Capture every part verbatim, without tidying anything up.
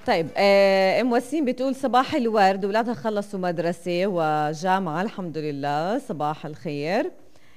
طيب آه، ام وسيم بتقول صباح الورد، اولادها خلصوا مدرسه وجامعه الحمد لله، صباح الخير.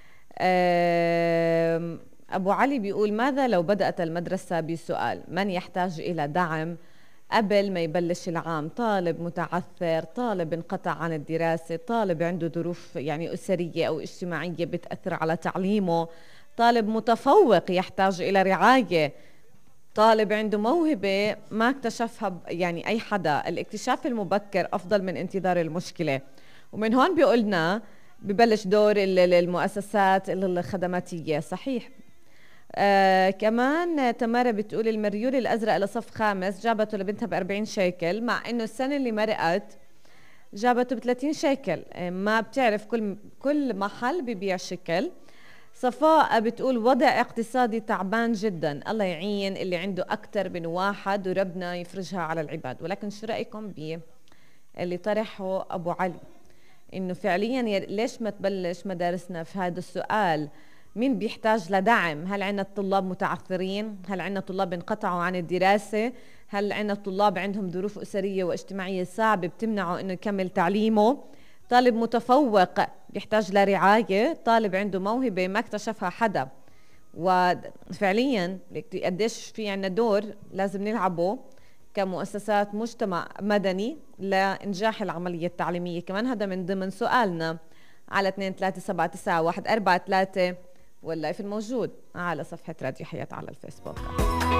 آه، ابو علي بيقول ماذا لو بدأت المدرسه بسؤال من يحتاج الى دعم قبل ما يبلش العام؟ طالب متعثر، طالب انقطع عن الدراسه، طالب عنده ظروف يعني اسريه او اجتماعيه بتاثر على تعليمه، طالب متفوق يحتاج الى رعايه، طالب عنده موهبة ما اكتشفها يعني أي حدا. الاكتشاف المبكر أفضل من انتظار المشكلة. ومن هون بيقولنا ببلش دور المؤسسات الخدماتية. صحيح. آه كمان تمارا بتقول المريول الأزرق لصف خامس جابته لبنتها بأربعين شيكل، مع إنه السنة اللي مرقت جابته بثلاثين شيكل. آه ما بتعرف، كل كل محل ببيع شكل. صفاء بتقول وضع اقتصادي تعبان جدا، الله يعين اللي عنده أكثر من واحد وربنا يفرجها على العباد. ولكن شو رأيكم باللي طرحه أبو علي، إنه فعليا ليش ما تبلش مدارسنا في هذا السؤال؟ مين بيحتاج لدعم؟ هل عندنا الطلاب متعثرين؟ هل عندنا طلاب انقطعوا عن الدراسة؟ هل عندنا طلاب عندهم ظروف أسرية واجتماعية صعبة بتمنعه إنه يكمل تعليمه؟ طالب متفوق بيحتاج لرعاية، طالب عنده موهبة ما اكتشفها حدا. وفعليا قديش في عنا دور لازم نلعبه كمؤسسات مجتمع مدني لإنجاح العملية التعليمية. كمان هذا من ضمن سؤالنا على اثنين ثلاثة سبعة تسعة واحد أربعة ثلاثة، واللايف الموجود على صفحة راديو حياة على الفيسبوك.